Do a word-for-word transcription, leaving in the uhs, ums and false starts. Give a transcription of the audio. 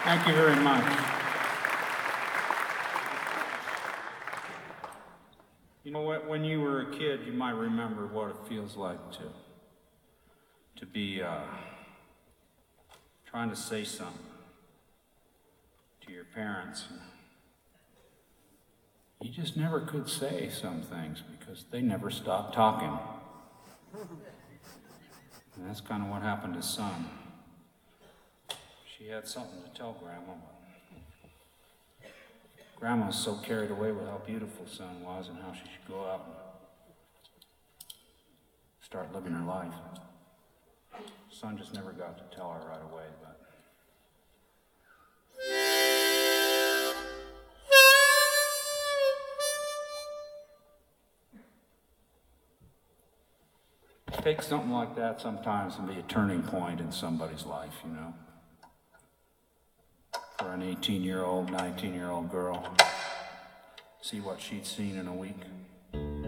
Thank you very much. You know what, when you were a kid, you might remember what it feels like to, to be uh, trying to say something to your parents. You just never could say some things because they never stopped talking. And that's kind of what happened to Son. She had something to tell Grandma. Grandma was so carried away with how beautiful Son was and how she should go out and start living her life. Son just never got to tell her right away, but it takes something like that sometimes to be a turning point in somebody's life, you know. For an eighteen-year-old, nineteen-year-old girl, see what she'd seen in a week.